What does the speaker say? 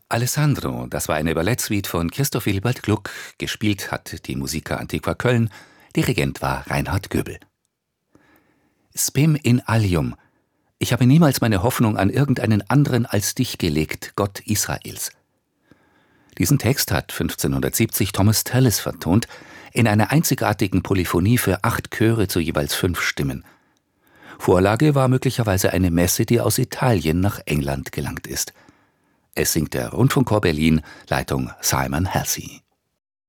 Alessandro, das war eine Ballettsuite von Christoph Willibald Gluck. Gespielt hat die Musica Antiqua Köln. Dirigent war Reinhard Göbel. Spem in alium. Ich habe niemals meine Hoffnung an irgendeinen anderen als dich gelegt, Gott Israels. Diesen Text hat 1570 Thomas Tallis vertont, in einer einzigartigen Polyphonie für 8 Chöre zu jeweils 5 Stimmen. Vorlage war möglicherweise eine Messe, die aus Italien nach England gelangt ist. Es singt der Rundfunkchor Berlin, Leitung Simon Halsey.